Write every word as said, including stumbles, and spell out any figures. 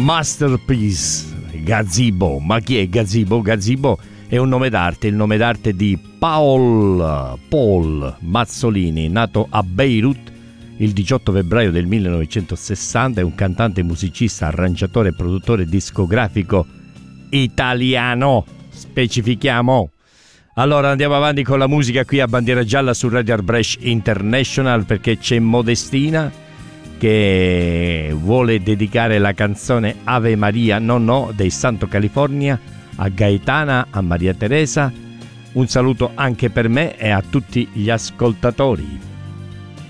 Masterpiece, Gazebo. Ma chi è Gazebo? Gazebo è un nome d'arte, il nome d'arte di Paul, Paul Mazzolini, nato a Beirut il diciotto febbraio del millenovecentosessanta. È un cantante, musicista, arrangiatore e produttore discografico italiano, specifichiamo. Allora andiamo avanti con la musica qui a Bandiera Gialla su Radio Art Brescia International, perché c'è Modestina che vuole dedicare la canzone Ave Maria no no dei Santo California a Gaetana, a Maria Teresa. Un saluto anche per me e a tutti gli ascoltatori.